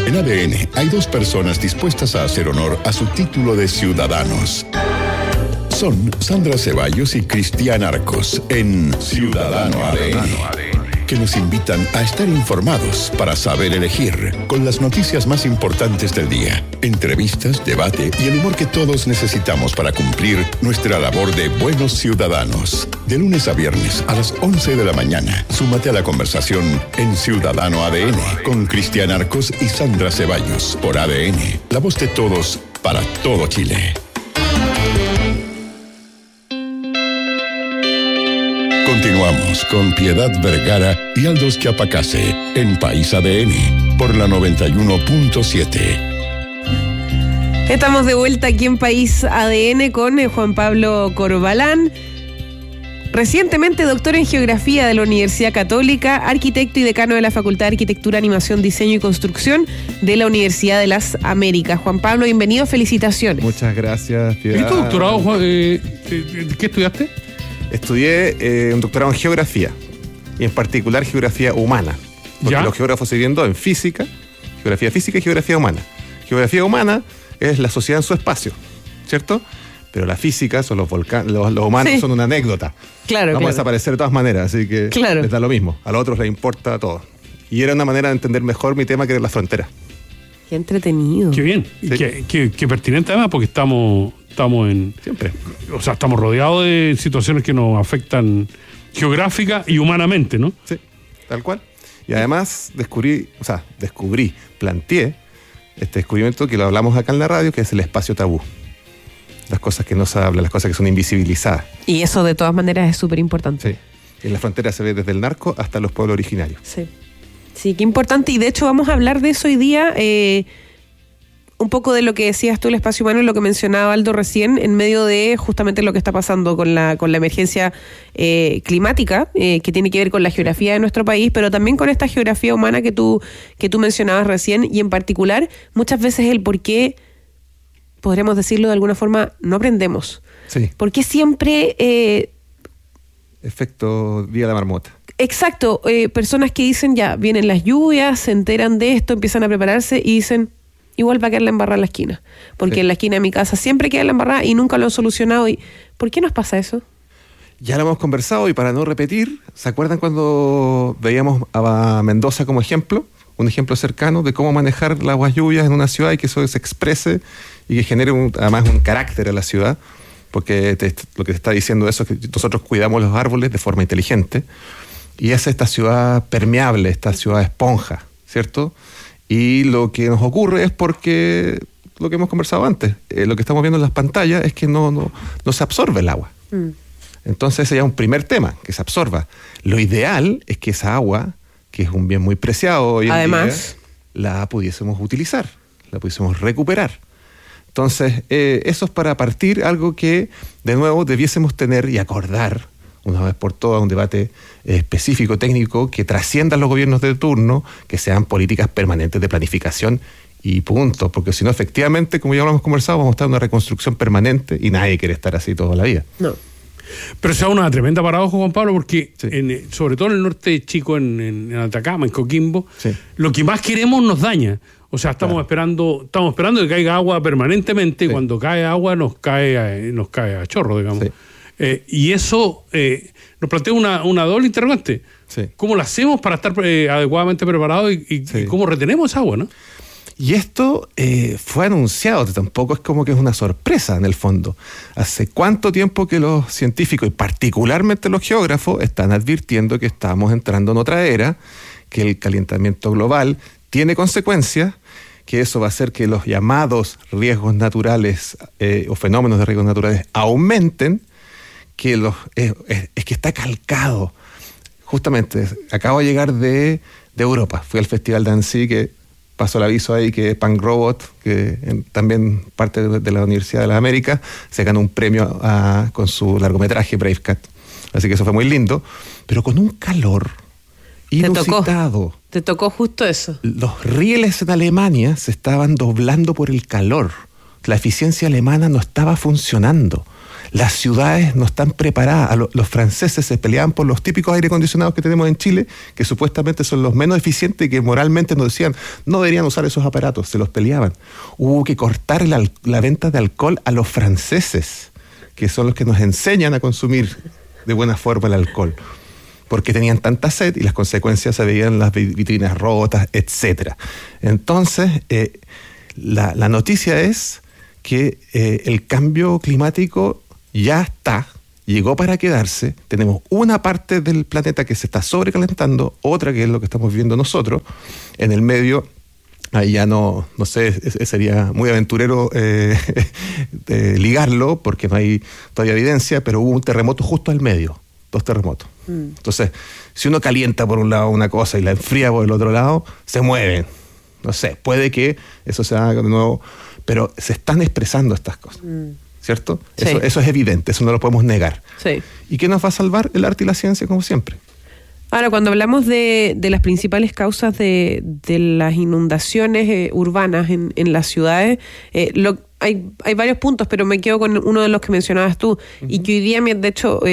En ADN hay dos personas dispuestas a hacer honor a su título de ciudadanos. Son Sandra Ceballos y Cristian Arcos en Ciudadano ADN, que nos invitan a estar informados para saber elegir, con las noticias más importantes del día, entrevistas, debate y el humor que todos necesitamos para cumplir nuestra labor de buenos ciudadanos. De lunes a viernes a las 11 de la mañana, súmate a la conversación en Ciudadano ADN con Cristian Arcos y Sandra Ceballos por ADN, la voz de todos para todo Chile. Continuamos con Piedad Vergara y Aldous Chiapacase en País ADN por la 91.7. Estamos de vuelta aquí en País ADN con Juan Pablo Corbalán, recientemente doctor en Geografía de la Universidad Católica, arquitecto y decano de la Facultad de Arquitectura, Animación, Diseño y Construcción de la Universidad de las Américas. Juan Pablo, bienvenido, felicitaciones. Muchas gracias, Piedad. ¿Y tu doctorado, Juan? ¿Qué estudiaste? Estudié un doctorado en Geografía, y en particular Geografía Humana. Porque ¿Ya? los geógrafos se dividen en dos, en Física, Geografía Física y Geografía Humana. Geografía Humana es la sociedad en su espacio, ¿cierto? Pero la física son los volcanes, los humanos Sí. son una anécdota. Claro, Vamos a claro. desaparecer de todas maneras, así que Claro. les da lo mismo. A los otros les importa todo. Y era una manera de entender mejor mi tema, que era la frontera. Qué entretenido. Qué bien. Y Sí. qué pertinente además, porque estamos en... Siempre. O sea, estamos rodeados de situaciones que nos afectan geográfica y humanamente, ¿no? Sí, tal cual. Y además planteé este descubrimiento que lo hablamos acá en la radio, que es el espacio tabú. Las cosas que no se hablan, las cosas que son invisibilizadas. Y eso de todas maneras es súper importante. Sí. En la frontera se ve desde el narco hasta los pueblos originarios. Sí. Sí, qué importante. Y de hecho vamos a hablar de eso hoy día. Un poco de lo que decías tú, el espacio humano, y lo que mencionaba Aldo recién, en medio de justamente lo que está pasando con la emergencia climática, que tiene que ver con la geografía de nuestro país, pero también con esta geografía humana que tú mencionabas recién, y en particular, muchas veces el por qué, podríamos decirlo de alguna forma, no aprendemos. Sí. ¿Por qué siempre... Efecto Día de la Marmota. Exacto, personas que dicen, ya, vienen las lluvias, se enteran de esto, empiezan a prepararse y dicen, igual va a quedar la embarrada en la esquina, porque Sí. en la esquina de mi casa siempre queda la embarrada y nunca lo han solucionado. ¿Y por qué nos pasa eso? Ya lo hemos conversado, y para no repetir, ¿se acuerdan cuando veíamos a Mendoza como ejemplo? Un ejemplo cercano de cómo manejar las aguas lluvias en una ciudad y que eso se exprese y que genere además un carácter a la ciudad, porque lo que te está diciendo eso es que nosotros cuidamos los árboles de forma inteligente, y es esta ciudad permeable, esta ciudad esponja, ¿cierto? Y lo que nos ocurre es porque, lo que hemos conversado antes, lo que estamos viendo en las pantallas es que no se absorbe el agua. Entonces ese ya es un primer tema, que se absorba. Lo ideal es que esa agua, que es un bien muy preciado hoy en Además, día, la pudiésemos utilizar, la pudiésemos recuperar. Entonces, eso es para partir algo que, de nuevo, debiésemos tener y acordar una vez por todas, un debate específico, técnico, que trascienda los gobiernos de turno, que sean políticas permanentes de planificación y punto. Porque si no, efectivamente, como ya lo hemos conversado, vamos a estar en una reconstrucción permanente y nadie quiere estar así toda la vida. no. Pero se da una tremenda paradoja, Juan Pablo, porque Sí. sobre todo en el norte chico, en Atacama, en Coquimbo, Sí. lo que más queremos nos daña. O sea, estamos esperando que caiga agua permanentemente, y Sí. cuando cae agua nos cae a chorro, digamos. Sí. Y eso nos plantea una doble interrogante. Sí. ¿Cómo lo hacemos para estar adecuadamente preparados y Sí. cómo retenemos esa agua, no? Y esto fue anunciado, tampoco es como que es una sorpresa en el fondo. ¿Hace cuánto tiempo que los científicos, y particularmente los geógrafos, están advirtiendo que estamos entrando en otra era, que el calentamiento global tiene consecuencias, que eso va a hacer que los llamados riesgos naturales o fenómenos de riesgos naturales aumenten, que es que está calcado. Justamente, acabo de llegar de Europa, fui al Festival de Annecy, que pasó el aviso ahí que Punk Robot, que también parte de la Universidad de las Américas, se ganó un premio con su largometraje Braveheart. Así que eso fue muy lindo, pero con un calor inusitado. Te tocó justo eso. Los rieles en Alemania se estaban doblando por el calor. La eficiencia alemana no estaba funcionando. Las ciudades no están preparadas. Los franceses se peleaban por los típicos aire acondicionados que tenemos en Chile, que supuestamente son los menos eficientes y que moralmente nos decían no deberían usar esos aparatos, se los peleaban. Hubo que cortar la venta de alcohol a los franceses, que son los que nos enseñan a consumir de buena forma el alcohol, porque tenían tanta sed y las consecuencias se veían en las vitrinas rotas, etcétera. Entonces, la noticia es que el cambio climático ya está, llegó para quedarse. Tenemos una parte del planeta que se está sobrecalentando, otra que es lo que estamos viviendo nosotros. En el medio, ahí ya no sé, sería muy aventurero ligarlo, porque no hay todavía evidencia, pero hubo un terremoto justo al medio, 2 terremotos. Entonces, si uno calienta por un lado una cosa y la enfría por el otro lado, se mueven. No sé, puede que eso se haga de nuevo, pero se están expresando estas cosas. ¿Cierto? Sí. Eso es evidente, eso no lo podemos negar. Sí. ¿Y qué nos va a salvar? El arte y la ciencia, como siempre. Ahora, cuando hablamos de las principales causas de las inundaciones urbanas en las ciudades, hay varios puntos, pero me quedo con uno de los que mencionabas tú, y que hoy día, de hecho,